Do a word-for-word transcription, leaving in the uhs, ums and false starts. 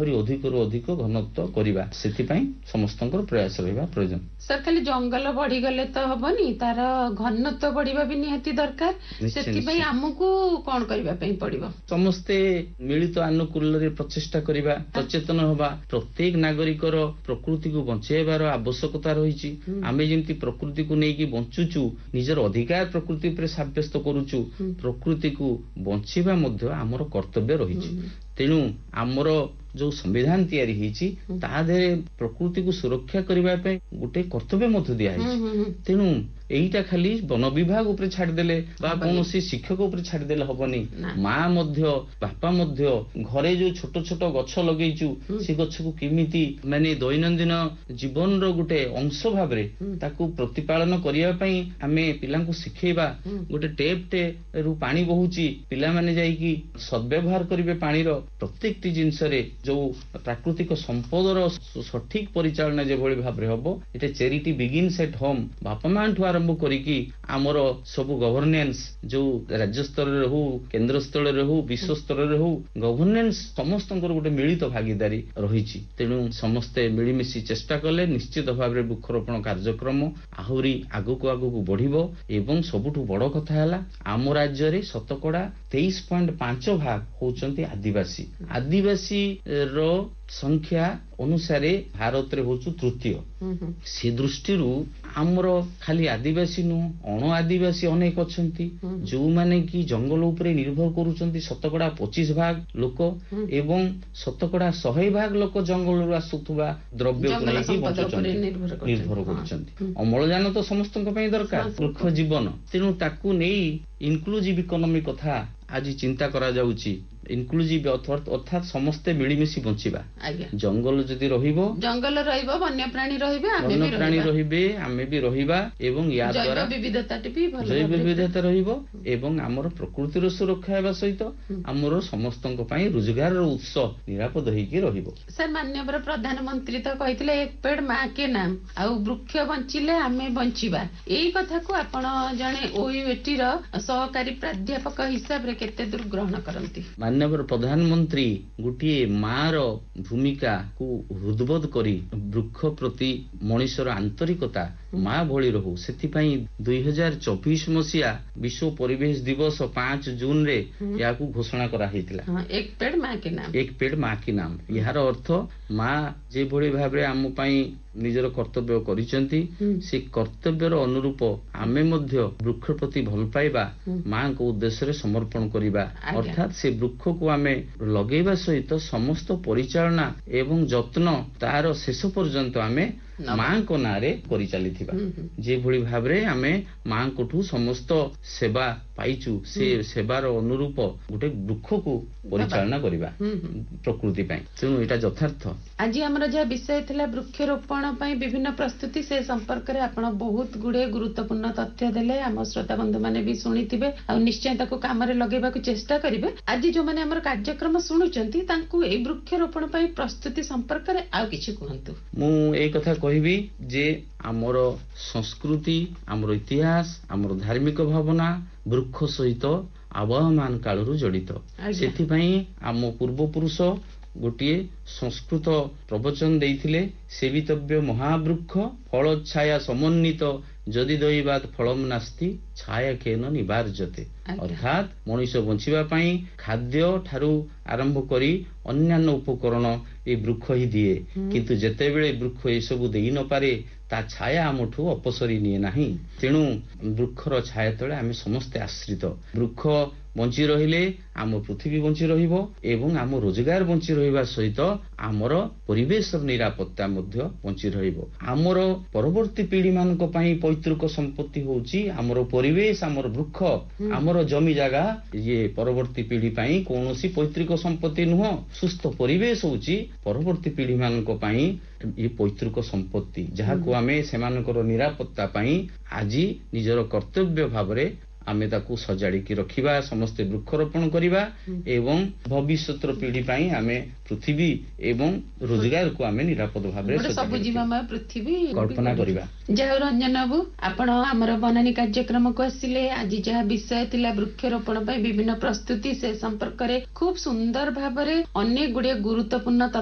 ଆହୁରି ଅଧିକରୁ ଅଧିକ ଘନତ୍ୱ କରିବା, ସେଥିପାଇଁ ସମସ୍ତଙ୍କର ପ୍ରୟାସ ରହିବା ପ୍ରয়োଜନ। ସାର୍ ଖାଲି ଜଙ୍ଗଲ ବଢିଗଲେ ତ ହବନି, ତାର ଘନତ୍ୱ ବଢିବା ବି ନିହାତି ଦରକାର। ସେଥିପାଇଁ ଆମକୁ କଣ କରିବା ପାଇଁ ପଡିବ? ସମସ୍ତେ ମିଳିତ ଆନୁକୂଲ୍ୟରେ ପ୍ରଚେଷ୍ଟା କରିବା, ସଚେତନ ହେବା। ପ୍ରତ୍ୟେକ ନାଗରିକର ପ୍ରକୃତିକୁ ବଞ୍ଚେଇବାର ଆବଶ୍ୟକତା ରହିଛି। ଆମେ ଯେମିତି ପ୍ରକୃତିକୁ ନେଇକି ବଞ୍ଚୁଛୁ, ନିଜର ଅଧିକାର ପ୍ରକୃତି ଉପରେ ସାବ୍ୟସ୍ତ କରୁଛୁ, ପ୍ରକୃତିକୁ ବଞ୍ଚିବା ମଧ୍ୟ ଆମର କର୍ତ୍ତବ୍ୟ ରହିଛି। ତେଣୁ ଆମର ଯୋଉ ସମ୍ବିଧାନ ତିଆରି ହେଇଛି ତା ଦେହରେ ପ୍ରକୃତିକୁ ସୁରକ୍ଷା କରିବା ପାଇଁ ଗୋଟେ କର୍ତ୍ତବ୍ୟ ମଧ୍ୟ ଦିଆଯାଇଛି। ତେଣୁ ଏଇଟା ଖାଲି ବନ ବିଭାଗ ଉପରେ ଛାଡ଼ିଦେଲେ ବା କୌଣସି ଶିକ୍ଷକ ଉପରେ ଛାଡ଼ିଦେଲେ ହବନି। ମା ମଧ୍ୟ, ବାପା ମଧ୍ୟ ଘରେ ଯୋଉ ଛୋଟ ଛୋଟ ଗଛ ଲଗେଇଛୁ, ସେ ଗଛକୁ କେମିତି ମାନେ ଦୈନନ୍ଦିନ ଜୀବନର ଗୋଟେ ଅଂଶ ଭାବରେ ତାକୁ ପ୍ରତିପାଳନ କରିବା ପାଇଁ ଆମେ ପିଲାଙ୍କୁ ଶିଖେଇବା। ଗୋଟେ ଟେପ୍ ଟେ ରୁ ପାଣି ବହୁଛି, ପିଲାମାନେ ଯାଇକି ସଦ୍ବ୍ୟବହାର କରିବେ ପାଣିର। ପ୍ରତ୍ୟେକଟି ଜିନିଷରେ ଯୋଉ ପ୍ରାକୃତିକ ସମ୍ପଦର ସଠିକ ପରିଚାଳନା ଯେଭଳି ଭାବରେ ହବ, ଏଟା ଚେରିଟି ବିଗିନ୍ସ ଏଟ୍ ହୋମ୍। ବାପା ମାଠୁ ଆରମ୍ଭ କରିକି ଆମର ସବୁ ଗଭର୍ଣ୍ଣାନ୍ସ, ଯୋଉ ରାଜ୍ୟ ସ୍ତରରେ ହଉ, କେନ୍ଦ୍ର ସ୍ତରରେ ହଉ, ବିଶ୍ୱ ସ୍ତରରେ ହଉ, ଗଭର୍ଣ୍ଣାନ୍ସ ସମସ୍ତଙ୍କର ଗୋଟେ ମିଳିତ ଭାଗିଦାରୀ ରହିଛି। ତେଣୁ ସମସ୍ତେ ମିଳିମିଶି ଚେଷ୍ଟା କଲେ ନିଶ୍ଚିତ ଭାବରେ ବୃକ୍ଷରୋପଣ କାର୍ଯ୍ୟକ୍ରମ ଆହୁରି ଆଗକୁ ଆଗକୁ ବଢିବ। ଏବଂ ସବୁଠୁ ବଡ କଥା ହେଲା, ଆମ ରାଜ୍ୟରେ ଶତକଡା ତେଇଶ ପଏଣ୍ଟ ପାଞ୍ଚ ଭାଗ ହଉଛନ୍ତି ଆଦିବାସୀ। ଆଦିବାସୀ ର ସଂଖ୍ୟା ଅନୁସାରେ ଭାରତରେ ହଉଛୁ ତୃତୀୟ। ସେ ଦୃଷ୍ଟିରୁ ଆମର ଖାଲି ଆଦିବାସୀ ନୁହଁ, ଅଣ ଆଦିବାସୀ ଅନେକ ଅଛନ୍ତି, ଯୋଉମାନେ କି ଜଙ୍ଗଲ ଉପରେ ନିର୍ଭର କରୁଛନ୍ତି। ଶତକଡା ପଚିଶ ଭାଗ ଲୋକ ଏବଂ ଶତକଡା ଶହେ ଭାଗ ଲୋକ ଜଙ୍ଗଲରୁ ଆସୁଥିବା ଦ୍ରବ୍ୟକୁ ନେଇକି ବଞ୍ଚୁଛନ୍ତି, ନିର୍ଭର କରୁଛନ୍ତି। ଅମ୍ଳଜାନ ତ ସମସ୍ତଙ୍କ ପାଇଁ ଦରକାର, ବୃକ୍ଷ ଜୀବନ। ତେଣୁ ତାକୁ ନେଇ ଇନକ୍ଲୁଜିଭ ଇକୋନୋମି କଥା ଆଜି ଚିନ୍ତା କରାଯାଉଛି। ଇନକ୍ଲୁଜିଭ ଅର୍ଥାତ୍ ସମସ୍ତେ ମିଳିମିଶି ବଞ୍ଚିବା। ଜଙ୍ଗଲ ଯଦି ରହିବ, ଜଙ୍ଗଲ ରହିବ, ବନ୍ୟପ୍ରାଣୀ ରହିବେ, ବନ୍ୟପ୍ରାଣୀ ରହିବେ, ଆମେ ବି ରହିବା ଏବଂ ୟା ଦ୍ୱାରା ଜୈବ ବିବିଧତା ରହିବ ଏବଂ ଆମର ପ୍ରକୃତିର ସୁରକ୍ଷା ହେବା ସହିତ ଆମର ସମସ୍ତଙ୍କ ପାଇଁ ରୋଜଗାରର ଉତ୍ସ ନିରାପଦ ହେଇକି ରହିବ। ସାର୍, ମାନ୍ୟବର ପ୍ରଧାନମନ୍ତ୍ରୀ ତ କହିଥିଲେ ଏକ ପେଡ ମା କେ ନାମ, ଆଉ ବୃକ୍ଷ ବଞ୍ଚିଲେ ଆମେ ବଞ୍ଚିବା। ଏଇ କଥାକୁ ଆପଣ ଜଣେ ଓୟୁଏଟି ର ସହକାରୀ ପ୍ରାଧ୍ୟାପକ ହିସାବରେ କେତେ ଦୂର ଗ୍ରହଣ କରନ୍ତି? ମାନ୍ୟବର ପ୍ରଧାନମନ୍ତ୍ରୀ ଗୋଟିଏ ମାର ଭୂମିକାକୁ ହୃଦବୋଧ କରି ବୃକ୍ଷ ପ୍ରତି ମଣିଷର ଆନ୍ତରିକତା ମା ଭଳି ରହୁ, ସେଥିପାଇଁ ଦୁଇ ହଜାର ଚବିଶ ମସିହା ବିଶ୍ୱ ପରିବେଶ ଦିବସ ପାଞ୍ଚ ଜୁନରେ ଏହାକୁ ଘୋଷଣା କରାହେଇଥିଲା। ଏକ ପେଡ ମା କେ ନାମ, ଏକ ପେଡ ମା କେ ନାମ। ଏହାର ଅର୍ଥ ମା ଯେଭଳି ଭାବରେ ଆମ ପାଇଁ ନିଜର କର୍ତ୍ତବ୍ୟ କରିଛନ୍ତି, ସେ କର୍ତ୍ତବ୍ୟର ଅନୁରୂପ ଆମେ ମଧ୍ୟ ବୃକ୍ଷ ପ୍ରତି ଭଲ ପାଇବା, ମାଙ୍କ ଉଦ୍ଦେଶ୍ୟରେ ସମର୍ପଣ କରିବା। ଅର୍ଥାତ୍ ସେ ବୃକ୍ଷକୁ ଆମେ ଲଗେଇବା ସହିତ ସମସ୍ତ ପରିଚାଳନା ଏବଂ ଯତ୍ନ ତାର ଶେଷ ପର୍ଯ୍ୟନ୍ତ ଆମେ ମାଙ୍କ ନାଁରେ କରିଚାଲିଥିବା। ଯେଭଳି ଭାବରେ ଆମେ ମାଙ୍କଠୁ ସମସ୍ତ ସେବା ପାଇଛୁ, ସେ ସେବାର ଅନୁରୂପ ଗୋଟେ ବୃକ୍ଷକୁ ପରିଚାଳନା କରିବା ପ୍ରକୃତି ପାଇଁ। ତେଣୁ ଏଇଟା ଯଥାର୍ଥ। ଆଜି ଆମର ଯାହା ବିଷୟ ଥିଲା ବୃକ୍ଷରୋପଣ ପାଇଁ ବିଭିନ୍ନ ପ୍ରସ୍ତୁତି, ସେ ସମ୍ପର୍କରେ ଆପଣ ବହୁତ ଗୁଡେ ଗୁରୁତ୍ୱପୂର୍ଣ୍ଣ ତଥ୍ୟ ଦେଲେ। ଆମ ଶ୍ରୋତା ବନ୍ଧୁ ମାନେ ବି ଶୁଣିଥିବେ ଆଉ ନିଶ୍ଚୟ ତାକୁ କାମରେ ଲଗେଇବାକୁ ଚେଷ୍ଟା କରିବେ। ଆଜି ଯୋଉମାନେ ଆମର କାର୍ଯ୍ୟକ୍ରମ ଶୁଣୁଛନ୍ତି ତାଙ୍କୁ ଏଇ ବୃକ୍ଷରୋପଣ ପାଇଁ ପ୍ରସ୍ତୁତି ସମ୍ପର୍କରେ ଆଉ କିଛି କୁହନ୍ତୁ। ମୁଁ ଏଇ କଥା କହିବି ଯେ ଆମର ସଂସ୍କୃତି, ଆମର ଇତିହାସ, ଆମର ଧାର୍ମିକ ଭାବନା ବୃକ୍ଷ ସହିତ ଆବହମାନ କାଳରୁ ଜଡିତ। ସେଥିପାଇଁ ଆମ ପୂର୍ବପୁରୁଷ ଗୋଟିଏ ସଂସ୍କୃତ ପ୍ରବଚନ ଦେଇଥିଲେ, ସେବିତବ୍ୟ ମହାବୃକ୍ଷ ଫଳ ଛାୟା ସମନ୍ୱିତ ଯଦି ଦୈବାତ ଫଳମ ନାସ୍ତି ଛାୟା କେନ ନିବାର୍ଯ୍ୟତେ। ଅର୍ଥାତ୍ ମଣିଷ ବଞ୍ଚିବା ପାଇଁ ଖାଦ୍ୟ ଠାରୁ ଆରମ୍ଭ କରି ଅନ୍ୟାନ୍ୟ ଉପକରଣ ଏ ବୃକ୍ଷ ହିଁ ଦିଏ, କିନ୍ତୁ ଯେତେବେଳେ ବୃକ୍ଷ ଏସବୁ ଦେଇ ନପାରେ ତା ଛାୟା ଆମଠୁ ଅପସରି ନିଏ ନାହିଁ। ତେଣୁ ବୃକ୍ଷର ଛାୟା ତଳେ ଆମେ ସମସ୍ତେ ଆଶ୍ରିତ। ବୃକ୍ଷ ବଞ୍ଚି ରହିଲେ ଆମ ପୃଥିବୀ ବଞ୍ଚି ରହିବ ଏବଂ ଆମ ରୋଜଗାର ବଞ୍ଚି ରହିବା ସହିତ ଆମର ପରିବେଶର ନିରାପତ୍ତା ମଧ୍ୟ ବଞ୍ଚି ରହିବ। ଆମର ପରବର୍ତ୍ତୀ ପିଢି ମାନଙ୍କ ପାଇଁ ପୈତୃକ ସମ୍ପତ୍ତି ହଉଛି ଆମର ପରିବେଶ, ଆମର ବୃକ୍ଷ, ଆମର ଜମି ଜାଗା। ଇଏ ପରବର୍ତ୍ତୀ ପିଢି ପାଇଁ କୌଣସି ପୈତୃକ ସମ୍ପତ୍ତି ନୁହଁ। ସୁସ୍ଥ ପରିବେଶ ହଉଛି ପରବର୍ତ୍ତୀ ପିଢି ମାନଙ୍କ ପାଇଁ ଏ ପୈତୃକ ସମ୍ପତ୍ତି, ଯାହାକୁ ଆମେ ସେମାନଙ୍କର ନିରାପତ୍ତା ପାଇଁ ଆଜି ନିଜର କର୍ତ୍ତବ୍ୟ ଭାବରେ ଆମେ ତାକୁ ସଜାଡ଼ିକି ରଖିବା, ସମସ୍ତେ ବୃକ୍ଷରୋପଣ କରିବା ଏବଂ ଭବିଷ୍ୟତର ପିଢି ପାଇଁ ଆମେ ପୃଥିବୀ ଏବଂ ରୋଜଗାରକୁ ଆମେ ନିରାପଦ ଭାବରେ ସବୁଜୀବମୟ ପୃଥିବୀ କଳ୍ପନା କରିବା। ଯାହା ରଞ୍ଜନ ବାବୁ, ଆପଣ ଆମର ବନାନୀ କାର୍ଯ୍ୟକ୍ରମକୁ ଆସିଲେ। ଆଜି ଯାହା ବିଷୟ ଥିଲା ବୃକ୍ଷରୋପଣ ପାଇଁ ବିଭିନ୍ନ ପ୍ରସ୍ତୁତି, ସେ ସମ୍ପର୍କରେ ଖୁବ ସୁନ୍ଦର ଭାବରେ ଅନେକ ଗୁଡିଏ ଗୁରୁତ୍ୱପୂର୍ଣ୍ଣ